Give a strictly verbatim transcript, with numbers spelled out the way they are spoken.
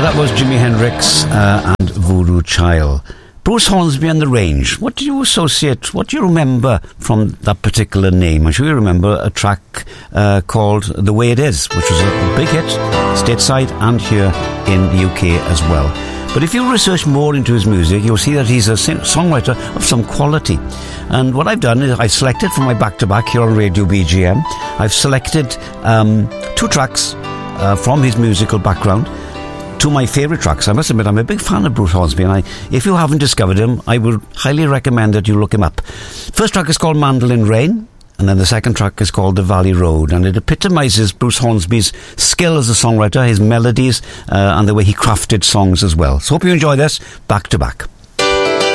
So that was Jimi Hendrix uh, and Voodoo Child. Bruce Hornsby and the Range. What do you associate, what do you remember from that particular name? I'm sure you remember a track uh, called The Way It Is, which was a big hit stateside and here in the U K as well. But if you research more into his music, you'll see that he's a songwriter of some quality. And what I've done is I've selected from my back-to-back here on Radio B G M, I've selected um, two tracks uh, from his musical background, two of my favourite tracks. I must admit, I'm a big fan of Bruce Hornsby, and I, if you haven't discovered him, I would highly recommend that you look him up. First track is called Mandolin Rain, and then the second track is called The Valley Road, and it epitomises Bruce Hornsby's skill as a songwriter, his melodies, uh, and the way he crafted songs as well. So hope you enjoy this, back to back.